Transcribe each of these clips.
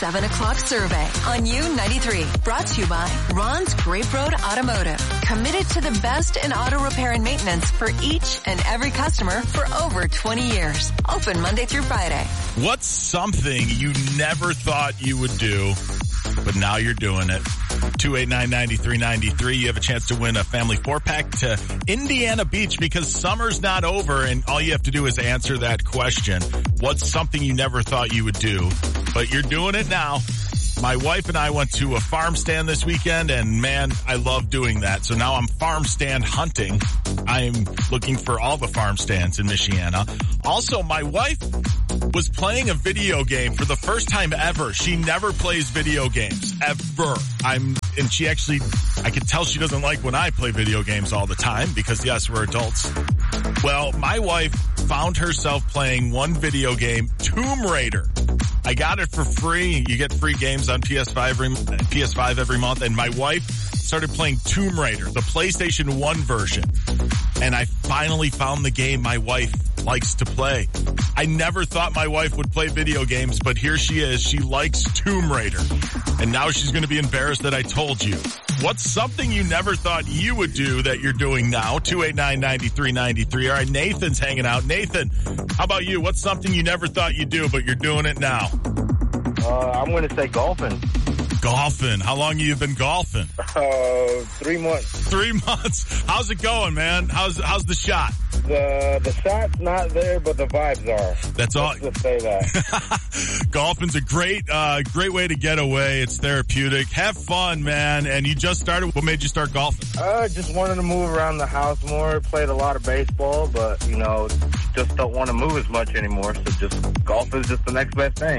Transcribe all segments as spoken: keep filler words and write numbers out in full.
seven o'clock survey on U ninety-three. Brought to you by Ron's Grape Road Automotive. Committed to the best in auto repair and maintenance for each and every customer for over twenty years. Open Monday through Friday. What's something you never thought you would do, but now you're doing it? two eight nine, nine three nine three. You have a chance to win a family four-pack to Indiana Beach because summer's not over, and all you have to do is answer that question. What's something you never thought you would do, but you're doing it now? My wife and I went to a farm stand this weekend, and man, I love doing that. So now I'm farm stand hunting. I'm looking for all the farm stands in Michiana. Also, my wife was playing a video game for the first time ever. She never plays video games, ever. I'm, and she actually, I can tell she doesn't like when I play video games all the time because, yes, we're adults. Well, my wife found herself playing one video game, Tomb Raider. I got it for free. You get free games on P S five every, P S five every month. And my wife started playing Tomb Raider, the PlayStation one version. And I finally found the game my wife likes to play. I never thought my wife would play video games, but here she is. She likes Tomb Raider. And now she's going to be embarrassed that I told you. What's something you never thought you would do that you're doing now? two eight nine, nine three nine three. All right, Nathan's hanging out. Nathan, how about you? What's something you never thought you'd do, but you're doing it now? Uh, I'm going to say golfing. Golfing. How long have you been golfing? Uh, three months. Three months. How's it going, man? How's how's the shot? The the shot's not there, but the vibes are. That's all. Let's just say that. Golfing's a great, uh, great way to get away. It's therapeutic. Have fun, man. And you just started. What made you start golfing? Uh, just wanted to move around the house more. Played a lot of baseball, but you know, just don't want to move as much anymore. So just golf is just the next best thing.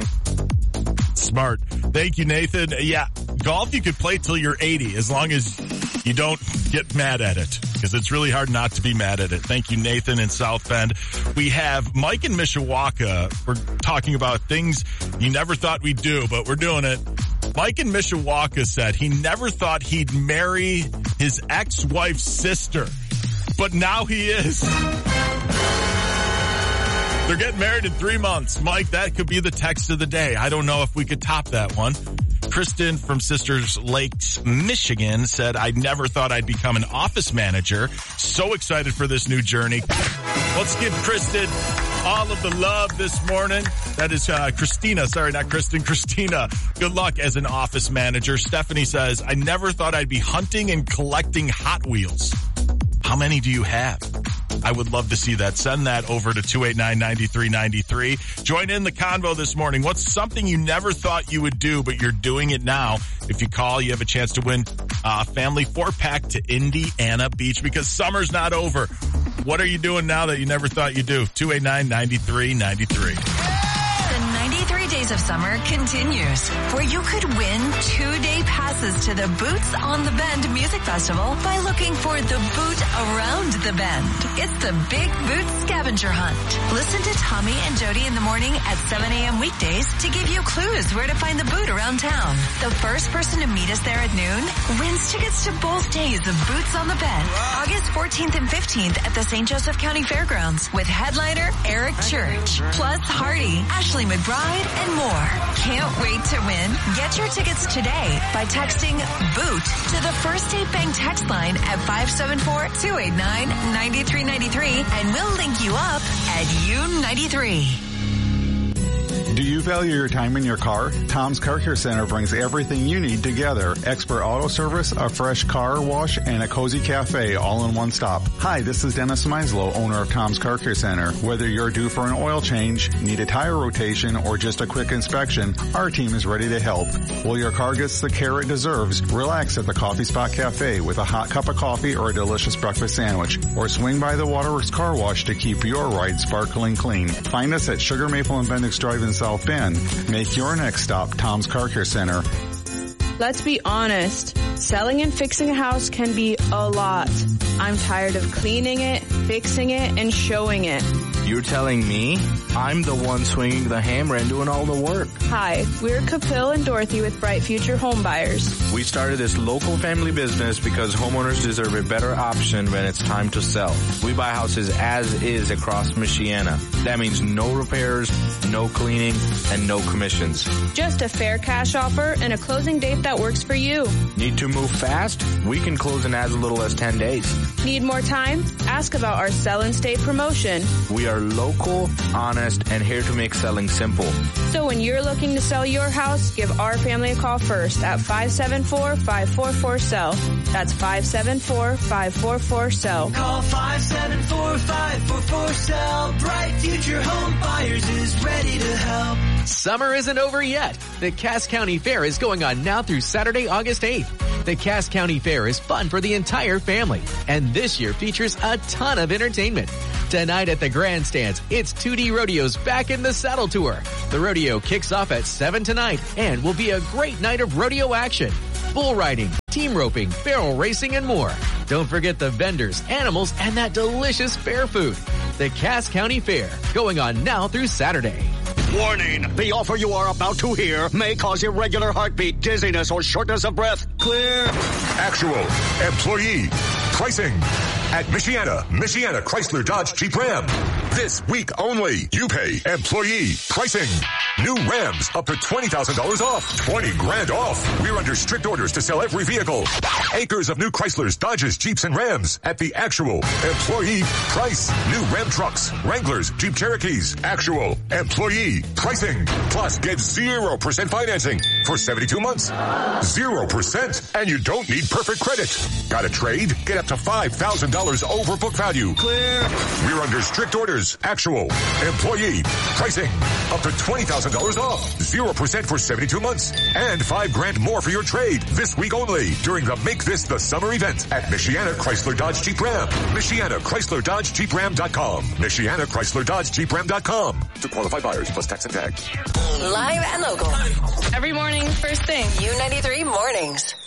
Smart. Thank you, Nathan. Yeah, golf you could play till you're eighty as long as you don't get mad at it because it's really hard not to be mad at it. Thank you, Nathan in South Bend. We have Mike in Mishawaka. We're talking about things you never thought we'd do, but we're doing it. Mike in Mishawaka said he never thought he'd marry his ex-wife's sister, but now he is. They're getting married in three months. Mike, that could be the text of the day. I don't know if we could top that one. Kristen from Sisters Lakes, Michigan said, I never thought I'd become an office manager. So excited for this new journey. Let's give Kristen all of the love this morning. That is uh, Christina. Sorry, not Kristen. Christina. Good luck as an office manager. Stephanie says, I never thought I'd be hunting and collecting Hot Wheels. How many do you have? I would love to see that. Send that over to two eight nine, nine three nine three. Join in the convo this morning. What's something you never thought you would do, but you're doing it now? If you call, you have a chance to win a family four-pack to Indiana Beach because summer's not over. What are you doing now that you never thought you'd do? two eight nine, nine three nine three. The ninety-three Days of Summer continues, where you could win two-day passes to the Boots on the Bend Music Festival by looking for the boot around the bend. It's the Big Boot Scavenger Hunt. Listen to Tommy and Jody in the morning at seven a.m. weekdays to give you clues where to find the boot around town. The first person to meet us there at noon wins tickets to both days of Boots on the Bend, August fourteenth and fifteenth at the Saint Joseph County Fairgrounds with headliner Eric Church, plus Hardy, Ashley McBride, and more. Can't wait to win? Get your tickets today by texting BOOT to the First State Bank text line at five seven four, two eight nine, nine three nine three and we'll link you up at U ninety-three. Do you value your time in your car? Tom's Car Care Center brings everything you need together. Expert auto service, a fresh car wash, and a cozy cafe all in one stop. Hi, this is Dennis Meislow, owner of Tom's Car Care Center. Whether you're due for an oil change, need a tire rotation, or just a quick inspection, our team is ready to help. While your car gets the care it deserves, relax at the Coffee Spot Cafe with a hot cup of coffee or a delicious breakfast sandwich. Or swing by the Waterworks Car Wash to keep your ride sparkling clean. Find us at Sugar Maple and Bendix Drive in South Bend. Make your next stop Tom's Car Care Center. Let's be honest. Selling and fixing a house can be a lot. I'm tired of cleaning it, fixing it, and showing it. You're telling me? I'm the one swinging the hammer and doing all the work. Hi, we're Kapil and Dorothy with Bright Future Home Buyers. We started this local family business because homeowners deserve a better option when it's time to sell. We buy houses as is across Michiana. That means no repairs, no cleaning, and no commissions. Just a fair cash offer and a closing date that works for you. Need to move fast? We can close in as little as ten days. Need more time? Ask about our Sell and Stay promotion. We are local, honest, and here to make selling simple. So when you're looking to sell your house, give our family a call first at five seven four, five four four, S E L L. That's five seven four, five four four, S E L L. Call five seven four, five four four, S E L L. Bright Future Home Buyers is ready to help. Summer isn't over yet. The Cass County Fair is going on now through Saturday, August eighth. The Cass County Fair is fun for the entire family, and this year features a ton of entertainment. Tonight at the grandstands, it's two D Rodeo's Back in the Saddle Tour. The rodeo kicks off at seven tonight and will be a great night of rodeo action. Bull riding, team roping, barrel racing, and more. Don't forget the vendors, animals, and that delicious fair food. The Cass County Fair, going on now through Saturday. Warning, the offer you are about to hear may cause irregular heartbeat, dizziness, or shortness of breath. Clear. Actual employee pricing at Michiana, Michiana Chrysler Dodge Jeep Ram. This week only, you pay employee pricing. New Rams up to twenty thousand dollars off. twenty grand off. We're under strict orders to sell every vehicle. Acres of new Chryslers, Dodges, Jeeps, and Rams at the actual employee price. New Ram trucks, Wranglers, Jeep Cherokees. Actual employee pricing. Plus get zero percent financing for seventy-two months. zero percent. And you don't need perfect credit. Got a trade? Get up to five thousand dollars over book value. Clear. We're under strict orders. Actual employee pricing. Up to twenty thousand dollars off. zero percent for seventy-two months. And five grand more for your trade. This week only during the Make This the Summer event at Michiana Chrysler Dodge Jeep Ram. Michiana Chrysler Dodge Jeep Ram dot com. Michiana Chrysler Dodge Jeep Ram dot com. To qualify buyers plus tax and tag. Live and local. Every morning, first thing. U ninety-three Mornings.